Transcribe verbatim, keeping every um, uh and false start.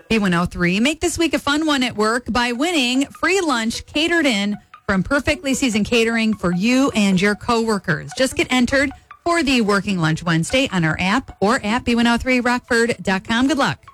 B one oh three. Make this week a fun one at work by winning free lunch catered in from Perfectly Seasoned Catering for you and your coworkers. Just get entered for the Working Lunch Wednesday on our app or at B one oh three rockford dot com. Good luck.